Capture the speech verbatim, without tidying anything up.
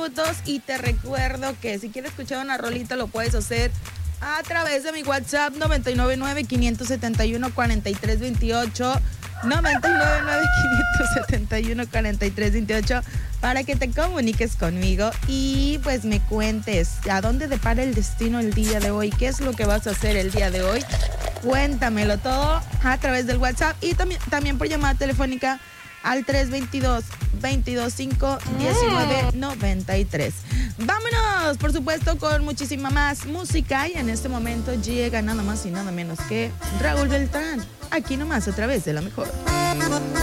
Y te recuerdo que si quieres escuchar una rolita lo puedes hacer a través de mi WhatsApp noventa y nueve nueve, quinientos setenta y uno, cuarenta y tres veintiocho, noventa y nueve nueve, quinientos setenta y uno, cuarenta y tres veintiocho, para que te comuniques conmigo y pues me cuentes a dónde depara el destino el día de hoy, qué es lo que vas a hacer el día de hoy. Cuéntamelo todo a través del WhatsApp y también, también por llamada telefónica al tres veintidós, veintidós cinco, diecinueve noventa y tres. Vámonos, por supuesto, con muchísima más música y en este momento llega nada más y nada menos que Raúl Beltrán, aquí nomás a través de La Mejor.